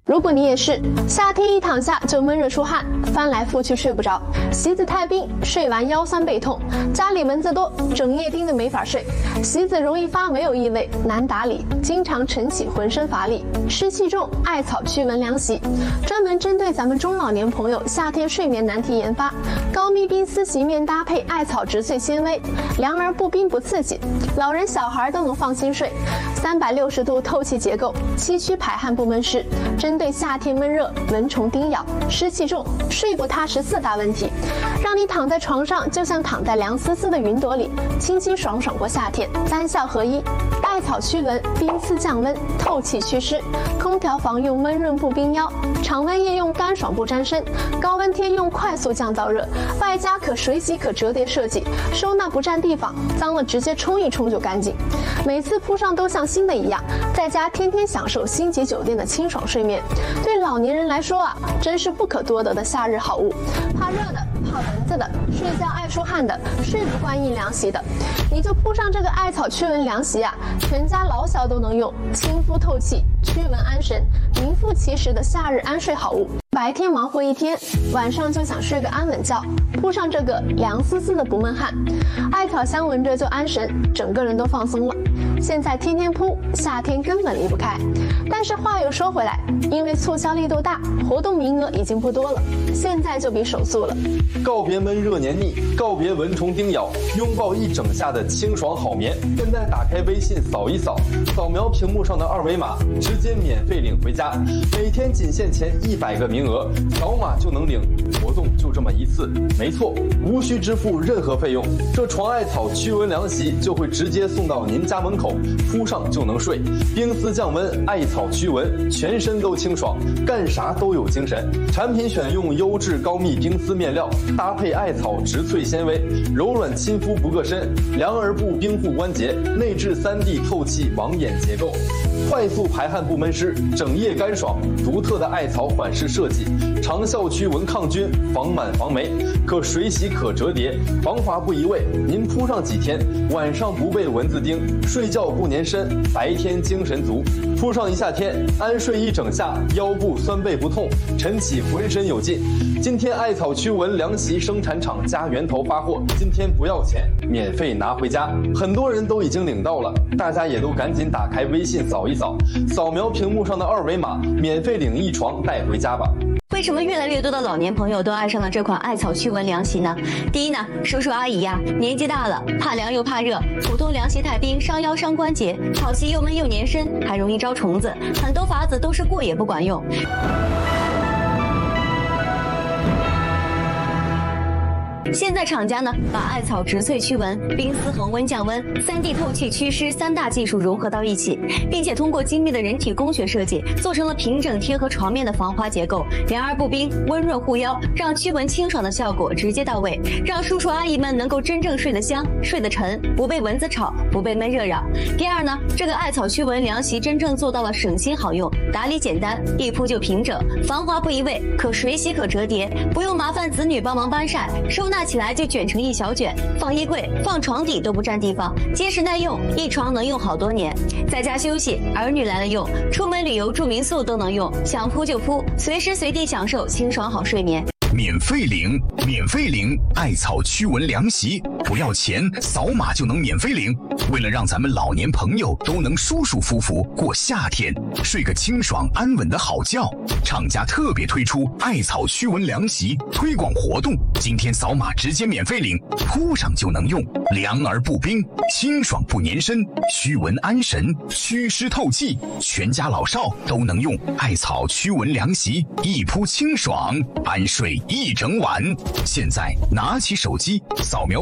如果你也是，夏天一躺下就闷热出汗，翻来覆去睡不着，席子太冰，睡完腰酸背痛，家里蚊子多，整夜盯着没法睡，席子容易发霉有异味，难打理，经常晨起浑身乏力，湿气重，艾草驱蚊凉席，专门针对咱们中老年朋友夏天睡眠难题研发，高密冰丝席面搭配艾草植萃纤维，凉而不冰不刺激，老人小孩都能放心睡，360度透气结构，7区排汗不闷湿，针对夏天闷热、蚊虫叮咬、湿气重、睡不踏实4大问题，让你躺在床上就像躺在凉丝丝的云朵里，清清爽爽过夏天，3效合一。艾草驱蚊，冰丝降温，透气祛湿，空调房用温润布冰腰，常温夜用干爽布沾身，高温天用快速降燥热，外加可水洗可折叠设计，收纳不占地方，脏了直接冲一冲就干净，每次铺上都像新的一样，在家天天享受星级酒店的清爽睡眠。对老年人来说啊，真是不可多得的夏日好物。怕热的，怕蚊子的，睡觉爱出汗的，睡不惯硬凉席的，你就铺上这个艾草驱蚊凉席啊，全家老小都能用，亲肤透气，驱蚊安神，名副其实的夏日安睡好物。白天忙活一天，晚上就想睡个安稳觉，铺上这个凉丝丝的不闷汗，艾草香闻着就安神，整个人都放松了。现在天天铺，夏天根本离不开。但是话又说回来，因为促销力度大，活动名额已经不多了，现在就比手速了。 告别闷热黏腻，告别蚊虫叮咬，拥抱一整夏的清爽好眠。现在打开微信扫一扫，扫描屏幕上的二维码，直接免费领回家。每天仅限前100个名额，扫码就能领。活动就这么一次，没错，无需支付任何费用。这床艾草驱蚊凉席就会直接送到您家门口，铺上就能睡。冰丝降温，艾草驱蚊，全身都清爽，干啥都有精神。产品选用优质高密冰丝面料，搭配艾草植萃纤维，柔软亲肤不硌身，凉而不冰护关节，内置3D 透气网眼结构，快速排汗不闷湿，整夜干爽。独特的艾草缓释设计，长效驱蚊抗菌，防螨防霉，可水洗可折叠，防滑不移位。您铺上几天，晚上不被蚊子叮，睡觉不粘身，白天精神足。铺上一夏天，安睡一整夏，腰部酸背不痛，晨起浑身有劲。今天艾草驱蚊凉席生产厂加源头发货，今天不要钱，免费拿回家。很多人都已经领到了，大家也都赶紧打开微信扫一扫，扫描屏幕上的二维码，免费领一床带回家吧。 为什么越来越多的老年朋友都爱上了这款艾草驱蚊凉席呢？第一呢，叔叔阿姨呀，年纪大了，怕凉又怕热，普通凉席太冰，伤腰伤关节；好席又闷又粘身，还容易招虫子，很多法子都试过也不管用。现在厂家呢，把艾草植萃驱蚊、冰丝恒温降温、3D 透气祛湿3大技术融合到一起，并且通过精密的人体工学设计，做成了平整贴合床面的防滑结构，凉而不冰，温润护腰，让驱蚊清爽的效果直接到位，让叔叔阿姨们能够真正睡得香、睡得沉，不被蚊子吵，不被闷热扰。第二呢，这个艾草驱蚊凉席真正做到了省心好用，打理简单，一铺就平整，防滑不移位，可水洗可折叠，不用麻烦子女帮忙搬晒，收纳起来就卷成一小卷，放衣柜、放床底都不占地方，结实耐用，一床能用好多年。在家休息，儿女来了用，出门旅游住民宿都能用，想铺就铺，随时随地享受清爽好睡眠。 免费领，免费领艾草驱蚊凉席，不要钱，扫码就能免费领。为了让咱们老年朋友都能舒舒服服过夏天，睡个清爽安稳的好觉，厂家特别推出艾草驱蚊凉席推广活动，今天扫码直接免费领，铺上就能用，凉而不冰，清爽不粘身，驱蚊安神，祛湿透气，全家老少都能用。艾草驱蚊凉席，一铺清爽，安睡一整晚。现在拿起手机扫描